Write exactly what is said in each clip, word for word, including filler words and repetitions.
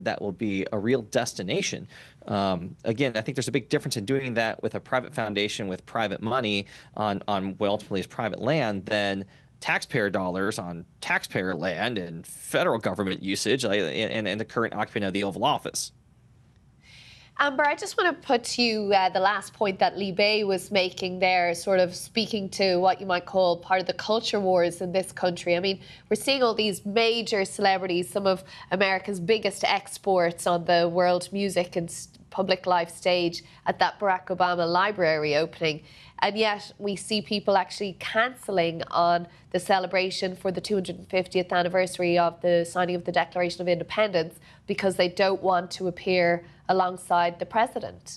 that will be a real destination. Um, again, I think there's a big difference in doing that with a private foundation with private money on on what ultimately is private land than taxpayer dollars on taxpayer land and federal government usage, like, and, and the current occupant of the Oval Office. Amber, I just want to put to you uh, the last point that Lee Bay was making there, sort of speaking to what you might call part of the culture wars in this country. I mean, we're seeing all these major celebrities, some of America's biggest exports on the world music and public life stage at that Barack Obama library opening. And yet we see people actually cancelling on the celebration for the two hundred fiftieth anniversary of the signing of the Declaration of Independence because they don't want to appear alongside the president.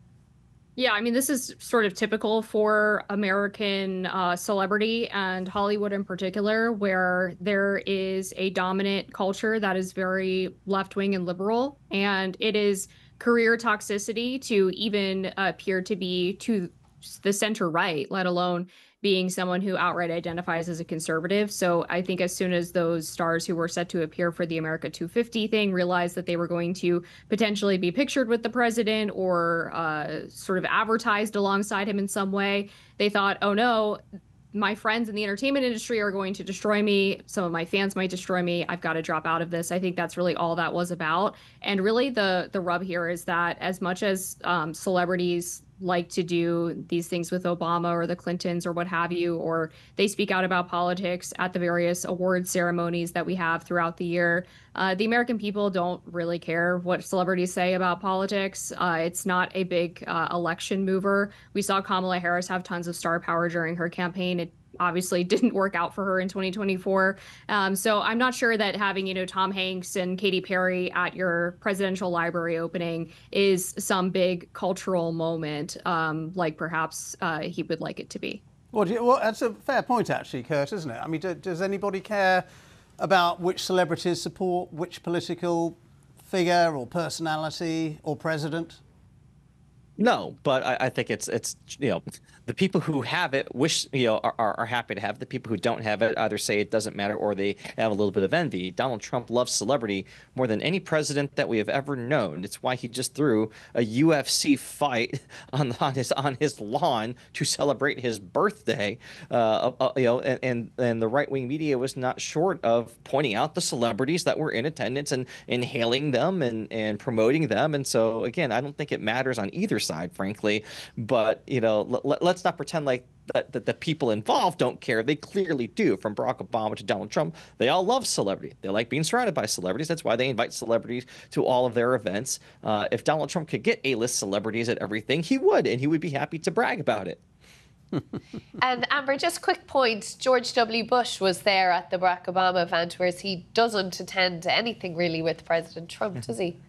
Yeah, I mean, this is sort of typical for American uh, celebrity and Hollywood in particular, where there is a dominant culture that is very left-wing and liberal, and it is career toxicity to even appear to be to the center right, let alone being someone who outright identifies as a conservative. So I think as soon as those stars who were set to appear for the America two fifty thing realized that they were going to potentially be pictured with the president or uh, sort of advertised alongside him in some way, they thought, oh no, my friends in the entertainment industry are going to destroy me. Some of my fans might destroy me. I've got to drop out of this. I think that's really all that was about. And really the the rub here is that as much as um, celebrities like to do these things with Obama or the Clintons or what have you, or they speak out about politics at the various award ceremonies that we have throughout the year. Uh, the American people don't really care what celebrities say about politics. Uh, it's not a big uh, election mover. We saw Kamala Harris have tons of star power during her campaign. It obviously didn't work out for her in twenty twenty-four. Um, so I'm not sure that having, you know, Tom Hanks and Katy Perry at your presidential library opening is some big cultural moment, um, like perhaps uh, he would like it to be. Well, do you, well, that's a fair point, actually, Kurt, isn't it? I mean, do, does anybody care about which celebrities support which political figure or personality or president? No, but I, I think it's it's you know the people who have it wish you know are, are, are happy to have it. The people who don't have it either say it doesn't matter or they have a little bit of envy. Donald Trump loves celebrity more than any president that we have ever known. It's why he just threw a U F C fight on on his on his lawn to celebrate his birthday. Uh, uh, you know, and and, and the right wing media was not short of pointing out the celebrities that were in attendance and and hailing them and and promoting them. And so again, I don't think it matters on either side. Side, frankly, but you know, let, let's not pretend like that, that the people involved don't care. They clearly do. From Barack Obama to Donald Trump, they all love celebrity. They like being surrounded by celebrities. That's why they invite celebrities to all of their events. Uh, if Donald Trump could get A-list celebrities at everything, he would, and he would be happy to brag about it. And Amber, just quick point, George W. Bush was there at the Barack Obama event, whereas he doesn't attend anything really with President Trump, does he?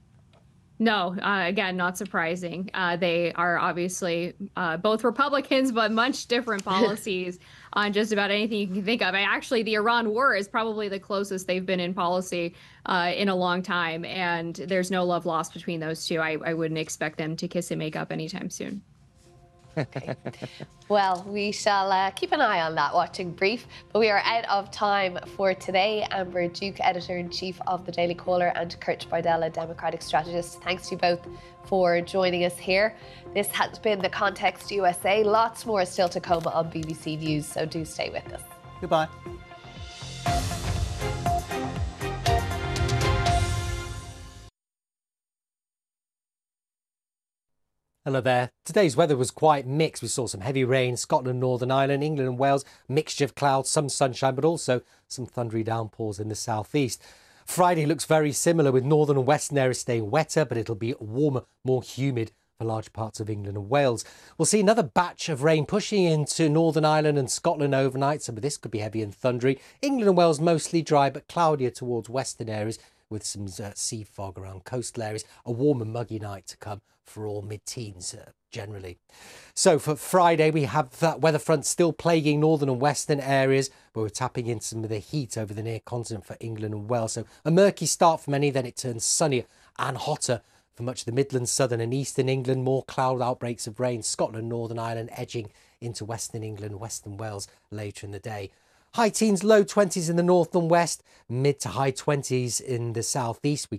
No, uh, again, not surprising. Uh, they are obviously uh, both Republicans, but much different policies on just about anything you can think of. And actually, the Iran war is probably the closest they've been in policy uh, in a long time. And there's no love lost between those two. I, I wouldn't expect them to kiss and make up anytime soon. Okay. Well, we shall uh, keep an eye on that watching brief, but we are out of time for today. Amber Duke, Editor-in-Chief of the Daily Caller, and Kurt Bardella, Democratic Strategist. Thanks to you both for joining us here. This has been The Context U S A. Lots more still to come on B B C News, so do stay with us. Goodbye. Hello there. Today's weather was quite mixed. We saw some heavy rain, Scotland, Northern Ireland, England and Wales, mixture of clouds, some sunshine, but also some thundery downpours in the southeast. Friday looks very similar, with northern and western areas staying wetter, but it'll be warmer, more humid for large parts of England and Wales. We'll see another batch of rain pushing into Northern Ireland and Scotland overnight. Some of this could be heavy and thundery. England and Wales mostly dry, but cloudier towards western areas, with some uh, sea fog around coastal areas. A warm and muggy night to come for all mid-teens uh, generally. So for Friday, we have that weather front still plaguing northern and western areas, but we're tapping into some of the heat over the near continent for England and Wales. So a murky start for many, then it turns sunnier and hotter for much of the Midlands, southern and eastern England. More cloud outbreaks of rain, Scotland, Northern Ireland edging into western England, western Wales later in the day. High teens, low twenties in the north and west, mid to high twenties in the southeast. We